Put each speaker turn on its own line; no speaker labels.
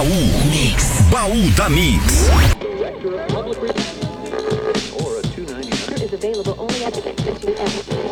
Baú Mix. Baú da Mix.
Is available only at the